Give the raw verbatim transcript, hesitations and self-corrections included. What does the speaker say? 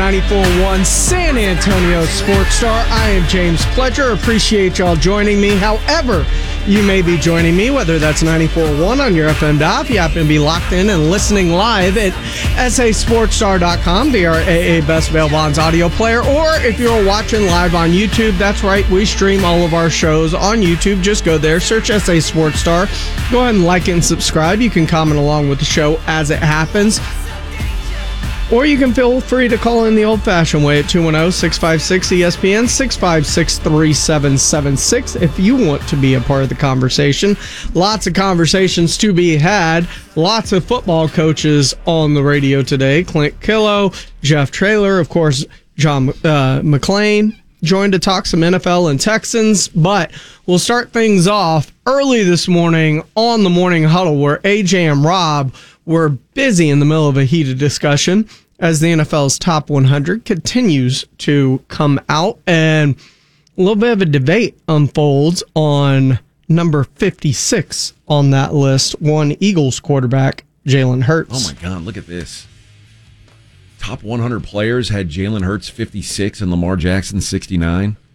ninety-four point one San Antonio Sports Star. I am James Pledger. Appreciate y'all joining me. However you may be joining me, whether that's ninety-four point one on your F M dial, if you happen to be locked in and listening live at S A Sports Star dot com via our A A Best Bail Bonds audio player, or if you're watching live on YouTube, that's right, we stream all of our shows on YouTube. Just go there, search S A Sports Star. Go ahead and like and subscribe. You can comment along with the show as it happens. Or you can feel free to call in the old-fashioned way at two one zero, six five six, E S P N, six five six, three seven seven six if you want to be a part of the conversation. Lots of conversations to be had. Lots of football coaches on the radio today. Clint Killough, Jeff Traylor, of course, John uh, McClain joined to talk some N F L and Texans. But we'll start things off early this morning on the Morning Huddle, where A J and Rob were busy in the middle of a heated discussion as the N F L's top one hundred continues to come out, and a little bit of a debate unfolds on number fifty-six on that list, one Eagles quarterback, Jalen Hurts. Oh my God, look at this. Top one hundred players had Jalen Hurts fifty-six and Lamar Jackson sixty-nine.